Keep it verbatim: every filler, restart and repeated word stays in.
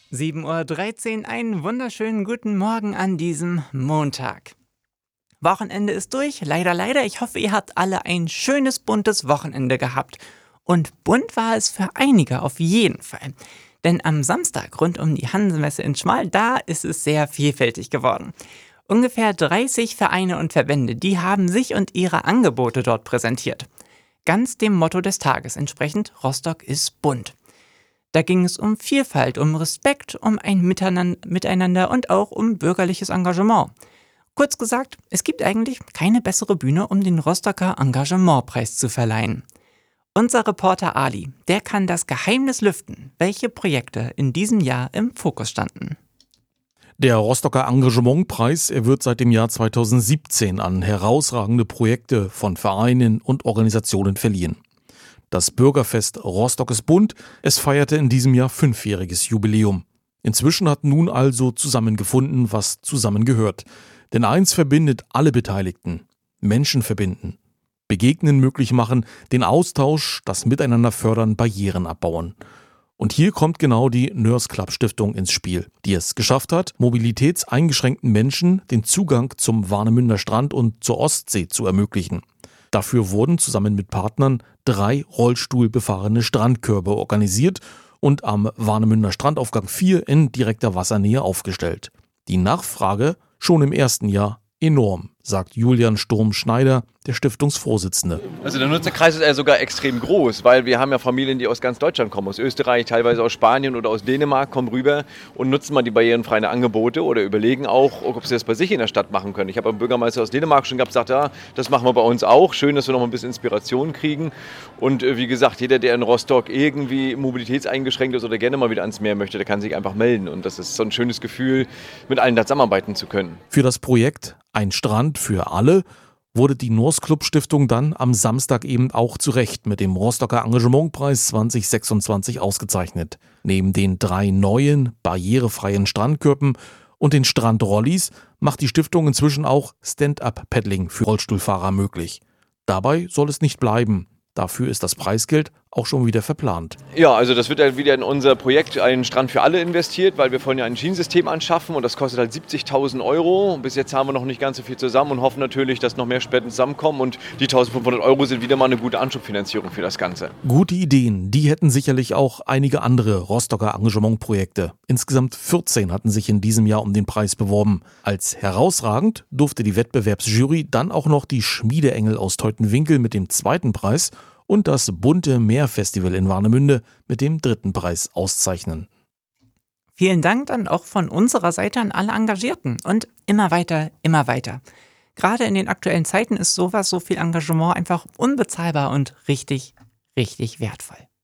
sieben Uhr dreizehn, einen wunderschönen guten Morgen an diesem Montag. Wochenende ist durch, leider, leider. Ich hoffe, ihr habt alle ein schönes, buntes Wochenende gehabt. Und bunt war es für einige auf jeden Fall. Denn am Samstag rund um die Hansemesse in Schmal, da ist es sehr vielfältig geworden. Ungefähr dreißig Vereine und Verbände, die haben sich und ihre Angebote dort präsentiert. Ganz dem Motto des Tages entsprechend, Rostock ist bunt. Da ging es um Vielfalt, um Respekt, um ein Miteinander und auch um bürgerliches Engagement. Kurz gesagt, es gibt eigentlich keine bessere Bühne, um den Rostocker Engagementpreis zu verleihen. Unser Reporter Ali, der kann das Geheimnis lüften, welche Projekte in diesem Jahr im Fokus standen. Der Rostocker Engagementpreis, er wird seit dem Jahr zweitausendsiebzehn an herausragende Projekte von Vereinen und Organisationen verliehen. Das Bürgerfest Rostock ist bunt, es feierte in diesem Jahr fünfjähriges Jubiläum. Inzwischen hat nun also zusammengefunden, was zusammengehört. Denn eins verbindet alle Beteiligten: Menschen verbinden, Begegnen möglich machen, den Austausch, das Miteinander fördern, Barrieren abbauen. Und hier kommt genau die Nurse Club Stiftung ins Spiel, die es geschafft hat, mobilitätseingeschränkten Menschen den Zugang zum Warnemünder Strand und zur Ostsee zu ermöglichen. Dafür wurden zusammen mit Partnern drei rollstuhlbefahrene Strandkörbe organisiert und am Warnemünder Strandaufgang vier in direkter Wassernähe aufgestellt. Die Nachfrage schon im ersten Jahr enorm, sagt Julian Sturm-Schneider, der Stiftungsvorsitzende. Also der Nutzerkreis ist ja sogar extrem groß, weil wir haben ja Familien, die aus ganz Deutschland kommen, aus Österreich, teilweise aus Spanien oder aus Dänemark, kommen rüber und nutzen mal die barrierenfreien Angebote oder überlegen auch, ob sie das bei sich in der Stadt machen können. Ich habe einen Bürgermeister aus Dänemark schon gehabt, sagt, ja, das machen wir bei uns auch. Schön, dass wir noch ein bisschen Inspiration kriegen. Und wie gesagt, jeder, der in Rostock irgendwie mobilitätseingeschränkt ist oder gerne mal wieder ans Meer möchte, der kann sich einfach melden. Und das ist so ein schönes Gefühl, mit allen da zusammenarbeiten zu können. Für das Projekt Ein Strand für alle wurde die Nurse Club Stiftung dann am Samstag eben auch zu Recht mit dem Rostocker Engagementpreis zwanzig sechsundzwanzig ausgezeichnet. Neben den drei neuen, barrierefreien Strandkörben und den Strandrollis macht die Stiftung inzwischen auch Stand-up-Paddling für Rollstuhlfahrer möglich. Dabei soll es nicht bleiben. Dafür ist das Preisgeld auch schon wieder verplant. Ja, also das wird ja wieder in unser Projekt Ein Strand für alle investiert, weil wir wollen ja ein Schienensystem anschaffen und das kostet halt siebzigtausend Euro. Bis jetzt haben wir noch nicht ganz so viel zusammen und hoffen natürlich, dass noch mehr Spenden zusammenkommen und die eintausendfünfhundert Euro sind wieder mal eine gute Anschubfinanzierung für das Ganze. Gute Ideen, die hätten sicherlich auch einige andere Rostocker Engagementprojekte. Insgesamt vierzehn hatten sich in diesem Jahr um den Preis beworben. Als herausragend durfte die Wettbewerbsjury dann auch noch die Schmiedeengel aus Teutenwinkel mit dem zweiten Preis und das bunte Meerfestival in Warnemünde mit dem dritten Preis auszeichnen. Vielen Dank dann auch von unserer Seite an alle Engagierten und immer weiter, immer weiter. Gerade in den aktuellen Zeiten ist sowas, so viel Engagement einfach unbezahlbar und richtig, richtig wertvoll.